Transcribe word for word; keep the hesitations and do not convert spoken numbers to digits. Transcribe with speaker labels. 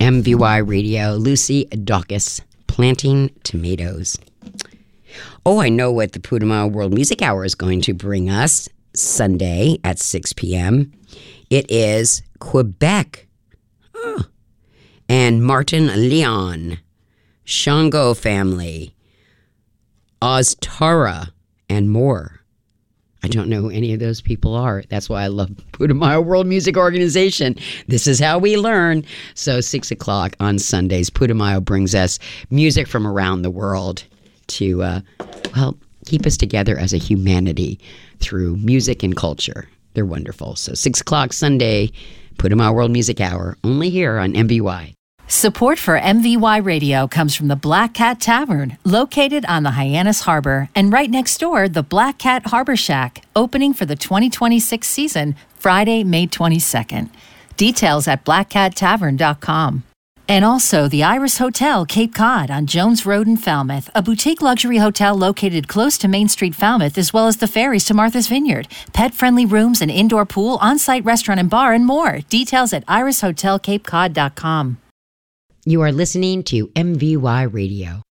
Speaker 1: M V Y Radio, Lucy Dacus, Planting Tomatoes. Oh, I know what the Putumayo World Music Hour is going to bring us Sunday at six p.m. It is Quebec. Oh. And Martin Leon, Shango Family, Oztara, and more. I don't know who any of those people are. That's why I love Putumayo World Music Organization. This is how we learn. So six o'clock on Sundays, Putumayo brings us music from around the world to, uh, well, keep us together as a humanity through music and culture. They're wonderful. So six o'clock Sunday, Putumayo World Music Hour, only here on M V Y.
Speaker 2: Support for M V Y Radio comes from the Black Cat Tavern, located on the Hyannis Harbor, and right next door, the Black Cat Harbor Shack, opening for the twenty twenty-six season, Friday, May twenty-second. Details at black cat tavern dot com. And also the Iris Hotel, Cape Cod on Jones Road in Falmouth, a boutique luxury hotel located close to Main Street, Falmouth, as well as the ferries to Martha's Vineyard. Pet-friendly rooms, an indoor pool, on-site restaurant and bar, and more. Details at iris hotel cape cod dot com.
Speaker 1: You are listening to M V Y Radio.